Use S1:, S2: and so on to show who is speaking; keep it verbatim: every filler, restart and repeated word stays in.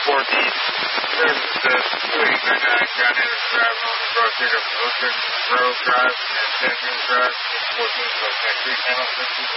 S1: fourteen. This is the two eight nine nine John Anderson Drive on the Broad Street of Ocean Road Drive and San Diego Drive, fourteen, so next three channels.